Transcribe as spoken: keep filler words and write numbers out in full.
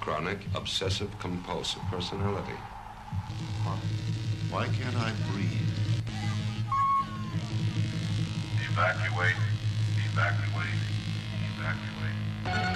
chronic obsessive-compulsive personality. Why? Why can't I breathe? Evacuate. Evacuate. Evacuate.